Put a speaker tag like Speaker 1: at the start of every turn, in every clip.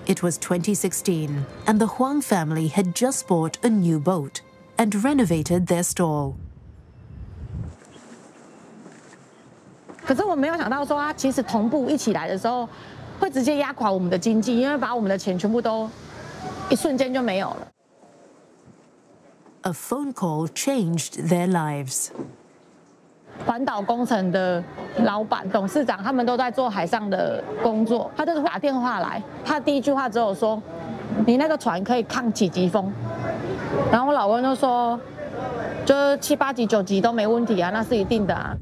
Speaker 1: It was 2016, and the Huang family had just bought a new boat and renovated their stall.
Speaker 2: 可是我没有想到说，它其实同步一起来的时候，会直接压垮我们的经济，因为把我们的钱全部都一瞬间就没有了。
Speaker 1: A phone call changed their lives.
Speaker 2: 环岛工程的老板、董事长，他们都在做海上的工作。他就是打电话来，他第一句话只有说：“你那个船可以抗几级风？”然后我老公就说：“就是7、8级、9级都没问题啊，那是一定的啊。”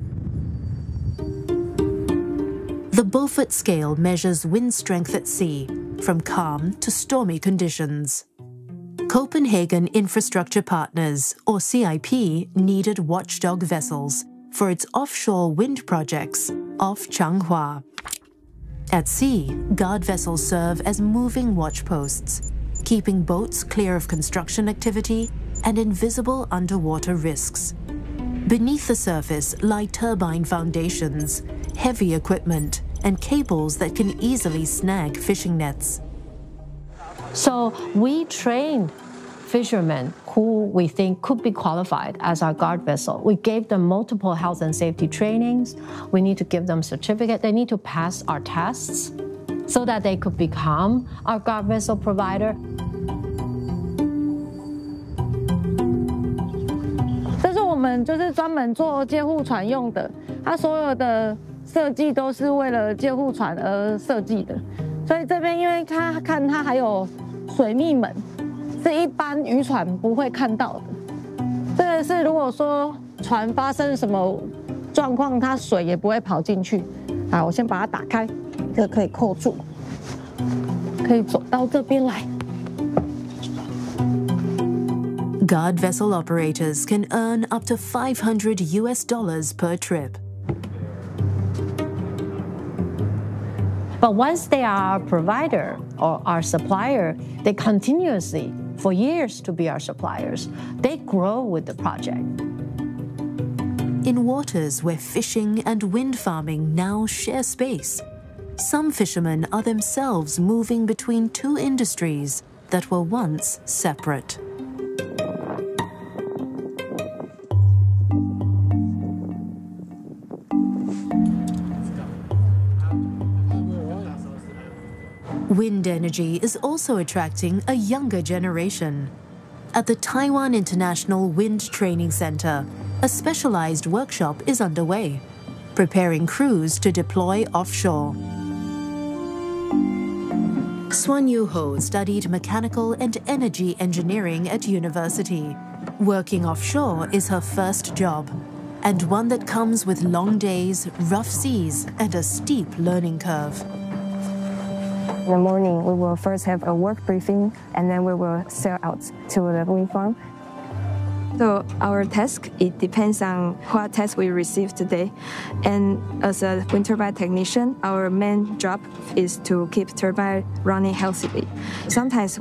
Speaker 1: The Beaufort scale measures wind strength at sea, from calm to stormy conditions. Copenhagen Infrastructure Partners, or CIP, needed watchdog vessels for its offshore wind projects off Changhua. At sea, guard vessels serve as moving watch posts, keeping boats clear of construction activity and invisible underwater risks. Beneath the surface lie turbine foundations, heavy equipment, and cables that can easily snag fishing nets.
Speaker 3: So we trained fishermen who we think could be qualified as our guard vessel. We gave them multiple health and safety trainings. We need to give them certificate. They need to pass our tests so that they could become our guard vessel provider.
Speaker 2: 这是我们就是专门做借护船用的，它所有的设计都是为了借护船而设计的。所以这边因为它还有水密门。是一般渔船不会看到的。这个是如果说船发生什么状况，它水也不会跑进去。好，我先把它打开，这个可以扣住，可以走到这边来。
Speaker 1: Guard vessel operators can earn up to $500 per trip.
Speaker 3: But once they are our provider or our supplier, they continuously, for years, to be our suppliers. They grow with the project.
Speaker 1: In waters where fishing and wind farming now share space, some fishermen are themselves moving between two industries that were once separate. Wind energy is also attracting a younger generation. At the Taiwan International Wind Training Center, a specialized workshop is underway, preparing crews to deploy offshore. Swan Yu-ho studied mechanical and energy engineering at university. Working offshore is her first job, and one that comes with long days, rough seas, and a steep learning curve.
Speaker 4: In the morning, we will first have a work briefing, and then we will sail out to the wind farm. So our task, it depends on what task we receive today. And as a wind turbine technician, our main job is to keep turbine running healthily. Sometimes